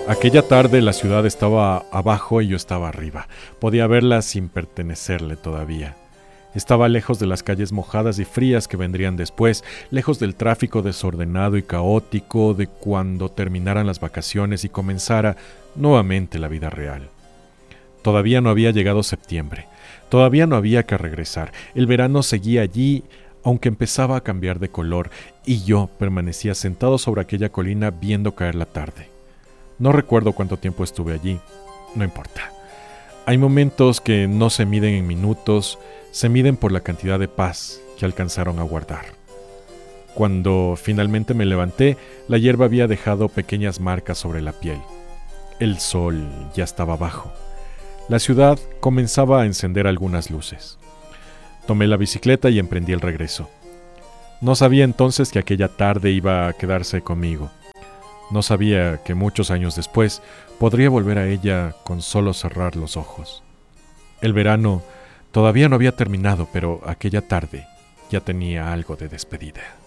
Aquella tarde la ciudad estaba abajo y yo estaba arriba. Podía verla sin pertenecerle todavía. Estaba lejos de las calles mojadas y frías que vendrían después, lejos del tráfico desordenado y caótico de cuando terminaran las vacaciones y comenzara nuevamente la vida real. Todavía no había llegado septiembre, todavía no había que regresar. El verano seguía allí, aunque empezaba a cambiar de color, y yo permanecía sentado sobre aquella colina viendo caer la tarde. No recuerdo cuánto tiempo estuve allí, no importa. Hay momentos que no se miden en minutos, se miden por la cantidad de paz que alcanzaron a guardar. Cuando finalmente me levanté, la hierba había dejado pequeñas marcas sobre la piel. El sol ya estaba bajo. La ciudad comenzaba a encender algunas luces. Tomé la bicicleta y emprendí el regreso. No sabía entonces que aquella tarde iba a quedarse conmigo. No sabía que muchos años después podría volver a ella con solo cerrar los ojos. El verano todavía no había terminado, pero aquella tarde ya tenía algo de despedida.